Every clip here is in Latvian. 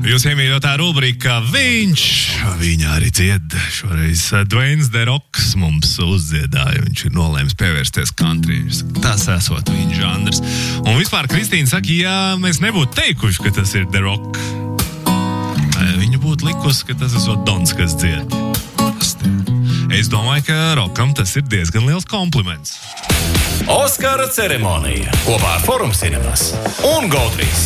Jūs iemīļotā rubrika viņa arī dzied. Šoreiz Dwayne The Rock mums uzdziedāja. Viņš ir nolēmis pievērsties country. Tas esot viņa žanrs. Un vispār Kristīna saka, ja mēs nebūtu teikuši, ka tas ir The Rock, viņa būtu likusi, ka tas esot Dons, kas dzied. Es domāju, ka Rockam tas ir diezgan liels kompliments. Oskara ceremonija kopā ar Forum Cinemas un Goldrīs.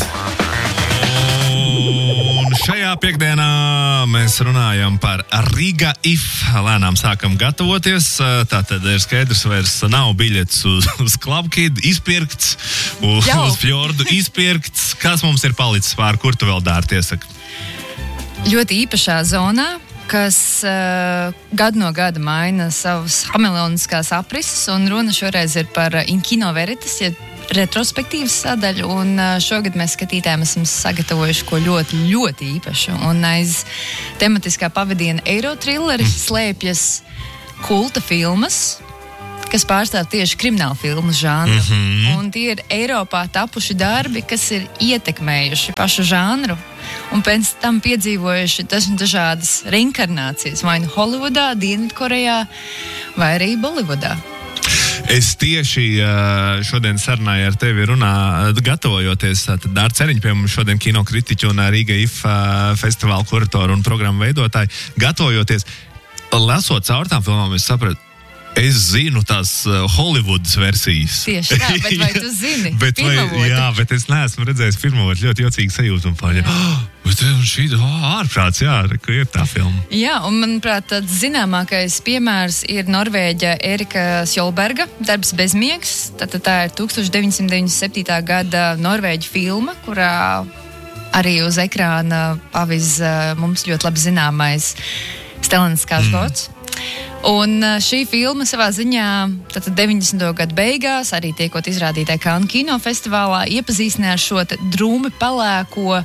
Un šajā piekdienā mēs runājam par Riga IF. Lēnām sākam gatavoties. Tātad ir skaidrs, vairs nav biļets uz Club Kid izpirkts, uz Fjordu izpirkts. Kas mums ir palicis pār, kur tu vēl dārti iesaka? Ļoti īpašā zonā, kas gadu no gada maina savas hameleoniskās aprises, un runa šoreiz ir par In Kino Veritas, retrospektīvas sadaļu, un šogad mēs skatītājiem esam sagatavojuši ko ļoti, ļoti īpašu. Un aiz tematiskā pavadiena Eirotrilleri slēpjas kulta filmas, kas pārstāv tieši kriminālu filmu žanru. Un tie ir Eiropā tapuši darbi, kas ir ietekmējuši pašu žanru, un pēc tam piedzīvojuši dažādas reinkarnācijas, vai nu Holivudā, Dienvidkorejā, vai arī Bolivudā. Es tieši šodien sarunāju ar tevi gatavojoties. Dārts Ceriņš pie mums šodien kinokritiķi un Riga IF festivāla kuratoru un programmu veidotāji. Gatavojoties, lasot caur tām filmām, es sapratu, es zinu tās Hollywoodas versijas. Tieši tā, bet vai tu zini? Jā, bet es neesmu redzējis pirmavotu, ļoti jocīgi sajūta un paņem. Bet šī ārprāts, ka ir tā filma. Jā, un manuprāt, tāds zināmākais piemērs ir Norvēģa Erika Sjolberga darbs Bezmiegs. Tā ir 1997. gada Norvēģa filma, kurā arī uz ekrāna paviz mums ļoti labi zināmais Stellans Skarsgårds. Un šī filma savā ziņā 90. gadu beigās, arī tiekot izrādītai Cannes kinofestivālā, iepazīstināja ar šo drūmi pelēko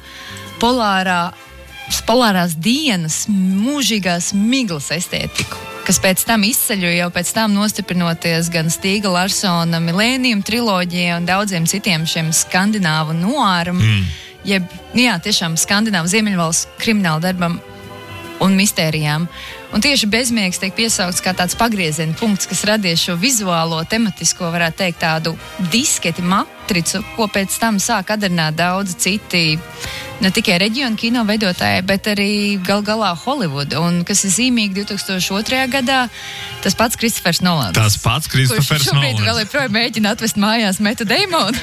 polārās dienas, mūžīgās miglas estētiku, kas pēc tam izceļoja jau pēc tam nostiprinoties gan Stīga Larsona Millennium triloģijai un daudziem citiem šiem skandināvu noāram, jeb, tiešām skandināvu ziemeļvalsts kriminālu darbam un mistērijām. Un tieši Bezmiegs tiek piesaukts kā tāds pagrieziena punkts, kas radīja šo vizuālo, tematisko, varētu teikt, tādu disketi matricu, ko pēc tam sāk atdarināt daudzi citi, ne tikai reģionu kino veidotāji, bet arī galā Hollywood. Un kas ir zīmīgi 2002. gadā, tas pats Kristofers Nolans. Kurš šobrīd vēl joprojām mēģina atvest mājās Metu Deimonu.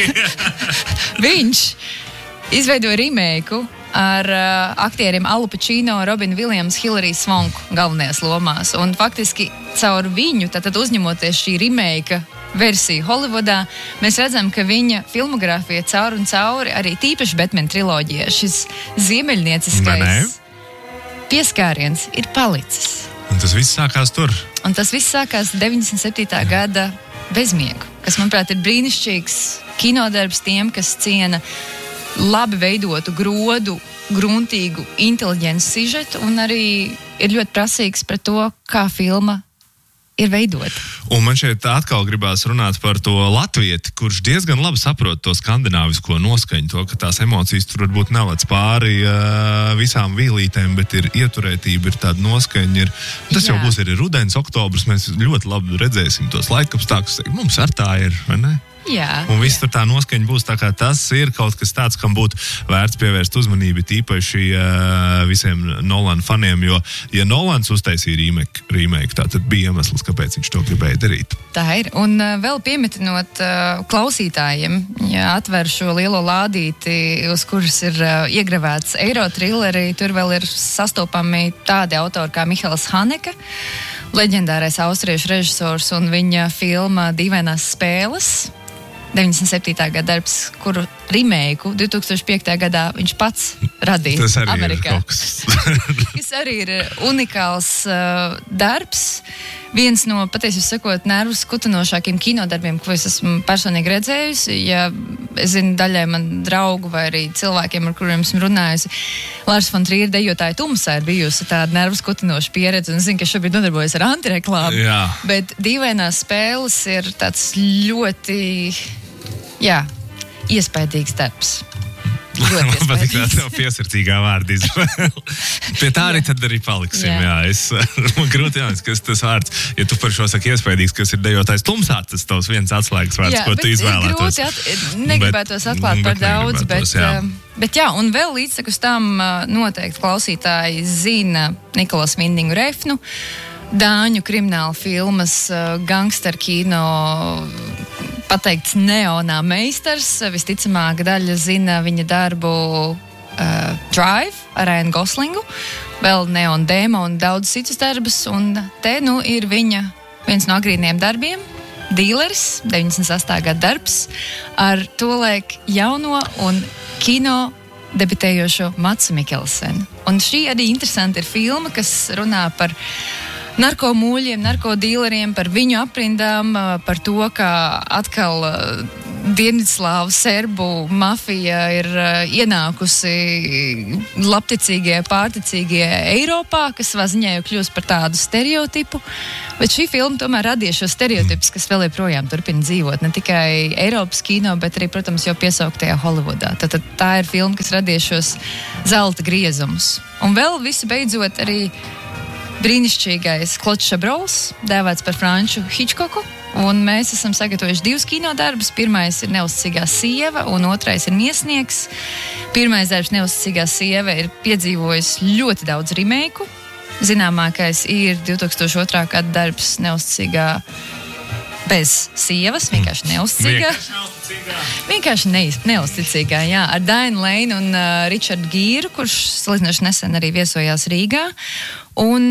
Viņš izveidoja remake ar aktieriem Al Pacino, Robinu Williams, Hilary Swank galvenajās lomās. Un faktiski caur viņu, tātad uzņemoties šī remake versiju Hollywoodā, mēs redzam, ka viņa filmogrāfija cauri un cauri, arī tīpaši Batman triloģijā, šis ziemeļnieciskais pieskāriens ir palicis. Un tas viss sākās tur. Un tas viss sākās 97. gada Bezmiegu, kas, manuprāt, ir brīnišķīgs kinodarbs tiem, kas ciena labi veidotu, grodu, gruntīgu, inteliģentu sižetu, un arī ir ļoti prasīgs par to, kā filma ir veidota. Un man šeit atkal gribās runāt par to latvieti, kurš diezgan labi saprot to skandināvisko noskaņu, to, ka tās emocijas tur varbūt nelec pāri visām vīlītēm, bet ir ieturētība, ir tāda noskaņa. Tas jau būs arī rudens, oktobrs, mēs ļoti labi redzēsim tos laikapstākļus. Mums ar tā ir, vai ne? Jā, un viss tur tā noskaņa būs, tā kā tas ir kaut kas tāds, kam būtu vērts pievērst uzmanību, tīpaši visiem Nolan faniem, jo, ja Nolans uztaisīja remake, tā tad bija iemesls, kāpēc viņš to gribēja darīt. Tā ir, un vēl piemetinot klausītājiem, ja atver šo lielo lādīti, uz kuras ir iegravēts Eirotrilleri, tur vēl ir sastopami tādi autori kā Mihails Haneke, leģendārais austriešu režisors, un viņa filma Dīvainās spēles, 97. gada darbs, kuru remake 2005. gadā viņš pats radīja Amerikā. Tas arī ir unikāls darbs. Viens no, patiesībā sakot, nervus kutinošākiem kinodarbiem, ko es esmu personīgi redzējusi. Ja es zinu, daļai man draugu vai arī cilvēkiem, ar kuriem esmu runājusi, Lārs von Trīra dejotāja tumsā ir bijusi tāda nervus kutinoša pieredze, un es zinu, ka šobrīd nodarbojas ar antireklāmu. Jā. Bet Dīvainās spēles ir tāds ļoti, iespaidīgs darbs. Ļoti Man patīk tā iespaidīgs. tev piesardzīgā vārda izvēle. Pie tā arī tad arī paliksim. Jā. Man grūti jāsaka, kas tas vārds. Ja tu par šo saki iespaidīgs, kas ir dejotājs tumsā, tas tavs viens atslēgas vārds, ko tu izvēlētos. Negribētos atklāt par daudz, negribētos, bet jā, un vēl līdztekus tam noteikti klausītāji zina Nikolas Vindingu Refnu, dāņu krimināla filmas gangster kino pateikts neonā meistars. Visticamāk daļa zina viņa darbu Drive ar Ryan Goslingu, vēl Neon Demo un daudz citus darbus, un te ir viņa viens no agrīniem darbiem, Dīleris, 98. gada darbs, ar tolaik jauno un kino debitējošo Matsu Mikkelsenu. Un šī arī interesanti ir filma, kas runā par narkomūļiem, narkodīleriem, par viņu aprindām, par to, kā atkal Dienvidslāvu serbu mafija ir ienākusi labticīgie, pārticīgie Eiropā, kas savā ziņā jau kļūst par tādu stereotipu. Bet šī filma tomēr radīja šo stereotipus, kas vēl joprojām turpina dzīvot. Ne tikai Eiropas kino, bet arī, protams, jau piesauktajā Holivudā. Tad tā ir filma, kas radīja šos zelta griezumus. Un vēl visu beidzot arī brīnišķīgais Klods Šabrols, dēvēts par Franču Hitchcocku. Un mēs esam sagatavojuši 2 kinodarbus. Pirmais ir Neusticīgā sieva, un otrais ir Miesnieks. Pirmais darbs, Neusticīgā sieva, ir piedzīvojis ļoti daudz remake. Zināmākais ir 2002. gada darbs Neusticīgā bez sievas, vienkārši neusticīgā. Vienkārši neusticīgā, jā, ar Dianu Lane un Richardu Gīru, kurš salīdzinoši nesen arī viesojās Rīgā. Un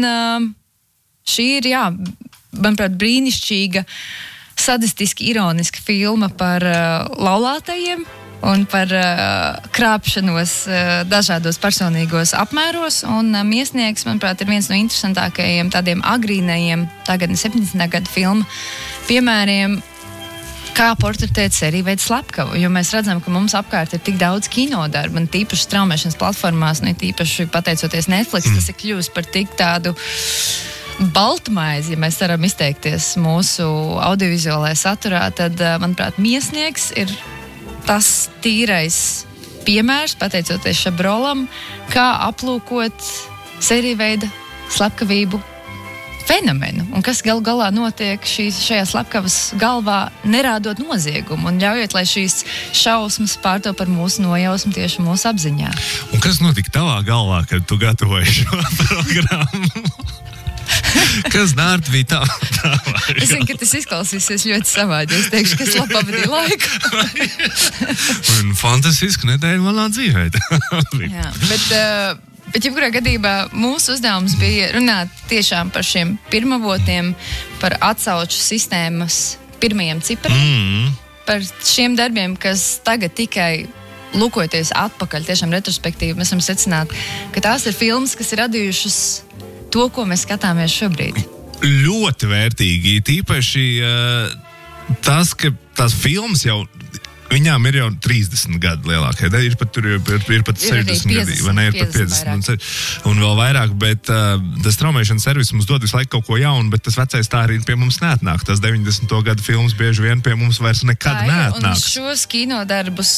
šī ir, jā, manuprāt, brīnišķīga, sadistiski ironiska filma par laulātajiem un par krāpšanos dažādos personīgos apmēros. Un Miesnieks, manuprāt, ir viens no interesantākajiem tādiem agrīnajiem, tagadne 70. gada filmu piemēriem, kā portretēt Serīveidu Slepkavu, jo mēs redzam, ka mums apkārt ir tik daudz kinodarbu, un tīpaši straumēšanas platformās, un tīpaši pateicoties Netflix, tas ir kļūst par tik tādu baltmaizi, ja mēs varam izteikties mūsu audiovizuālajā saturā, tad, manuprāt, Miesnieks ir tas tīrais piemērs, pateicoties Šabrolam, kā aplūkot Serīveida Slepkavību fenomenu, un kas galu galā notiek šajā slepkavas galvā, nerādot noziegumu, un ļaujot, lai šīs šausmas pārto par mūsu nojausmu tieši mūsu apziņā. Un kas notika tavā galvā, kad tu gatavoji šo programmu? Kas nārti bija tā? Es zinu, ka tas izklausīsies ļoti savādi. Es teikšu, ka es labi pavadīju laiku. Un fantastiski nedēļa manā dzīvē. Jā, bet jebkurā gadījumā mūsu uzdevums bija runāt tiešām par šiem pirmavotiem, par atsauču sistēmas pirmajiem cipariem, par šiem darbiem, kas tagad tikai lūkojoties atpakaļ, tiešām retrospektīvi, mēs varam secināt, ka tās ir filmas, kas ir radījušas to, ko mēs skatāmies šobrīd. Ļoti vērtīgi, tīpaši tas, ka tās filmas jau viņām ir jau 30 gadu lielākie. Ir pat 60 gadi, vai ne? Ir pat 50 un vēl vairāk, bet tas traumēšanas servis mums dod visu laiku kaut ko jaunu, bet tas vecais tā arī pie mums neatnāk. Tas 90. gadu filmas bieži vien pie mums vairs nekad neatnāk. Un šos kinodarbus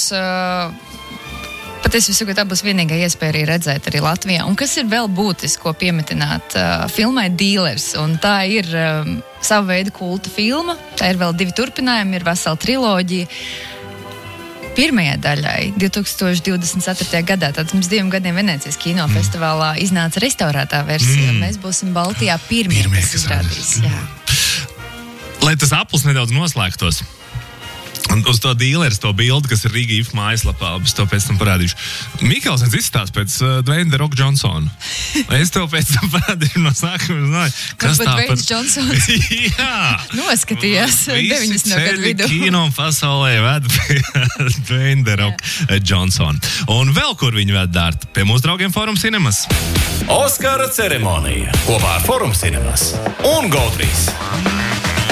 patiesībā tā būs vienīgā iespēja arī redzēt arī Latvijā. Un kas ir vēl būtiski, ko piemetināt? Filmai Dīleris, un tā ir sava veida kulta filma. Tā ir vēl 2 turpinājumi, ir vesela triloģija. Pirmajai daļai 2024. gadā, tātad mums 2 gadiem Venēcijas kinofestivālā iznāca restaurētā versija, un mēs būsim Baltijā pirmie, kas izrādīs. Lai tas aplis nedaudz noslēgtos. Un uz to Dīleris, to bildi, kas ir Rīga IF mājaslapā, es to pēc tam parādīšu. Mikkelsens izstāsta pēc Dwayne The Rock Johnsona. Es to pēc tam parādīšu no sākuma. Kas tā par... Johnsons Jā! Noskatījās 90. gadu vidu. Kino pasaulē ved pie Dwayne The Rock Johnson. Un vēl kur viņi ved dārti? Pie mūsu draugiem Forum Cinemas. Oskara ceremonija kopā ar Forum Cinemas un GO3.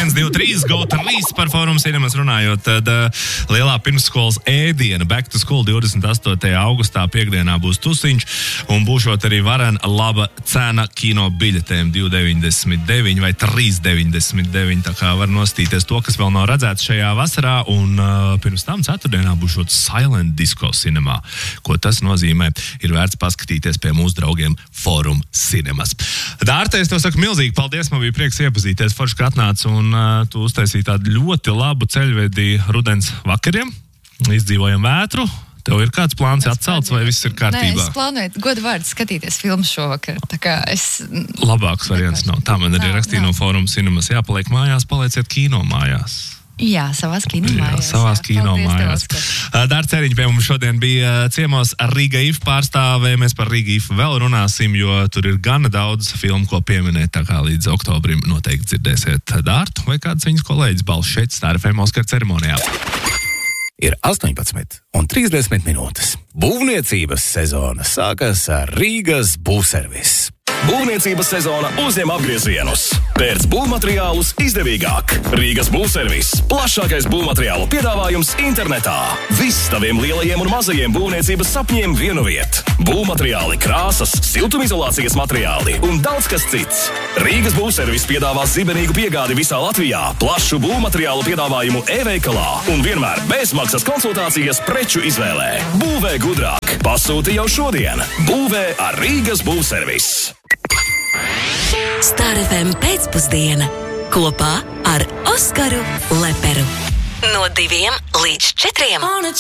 6123, GO3 par Forum Cinemas runājot. Tad lielā pirmsskolas ēdiena Back to School 28. augustā piekdienā būs tusiņš un būšot arī varen laba cena kino biļetēm 2,99 vai 3,99. Tā kā var nostīties to, kas vēl nav redzēts šajā vasarā, un pirms tam ceturtdienā būšot Silent Disco cinemā. Ko tas nozīmē, ir vērts paskatīties pie mūsu draugiem Forum Cinemas. Dārte, es tev saku milzīgi paldies, man bija prieks iepazīties, forši, ka atnāc un tu uztaisīji tādu ļoti labu ceļvedi rudens vakariem, izdzīvojam vētru. Tev ir kāds plāns atcelts vai viss ir kārtībā? Nē, es plānoju godu vārdu skatīties filmu šovakar, tā kā es... Labāks variants nav. Tā man arī rakstīja no Forum Cinemas, jāpaliek mājās, palieciet kino mājās. Jā, savās kinomājās. Jā, savās kinomājās. Dārts Ceriņš pie mums šodien bija ciemos Riga IF pārstāvē. Mēs par Riga IF vēl runāsim, jo tur ir gana daudz filmu, ko pieminēt, tā kā līdz oktobrim noteikti dzirdēsiet Dārtu vai kāds viņas kolēģis balss šeit Star FM Oskara ceremonijā. Ir 18:30 minūtes. Būvniecības sezona sākas ar Rīgas būvservis. Būvniecības sezona uzņem apgriezienus. Pērc būvmateriālus izdevīgāk. Rīgas būvservis. Plašākais būvmateriālu piedāvājums internetā. Viss taviem lielajiem un mazajiem būvniecības sapņiem vienu viet. Būvmateriāli, krāsas, siltumizolācijas materiāli un daudz kas cits. Rīgas būvservis piedāvā zibenīgu piegādi visā Latvijā, plašu būvmateriālu piedāvājumu e-veikalā un vienmēr bezmaksas konsultācijas preču izvēlē. Būvē gudrāk. Pasūti jau šodien. Būvē ar Rīgas būvservis. Star FM pēcpusdiena kopā ar Oskaru Leperu. No 2 līdz 4.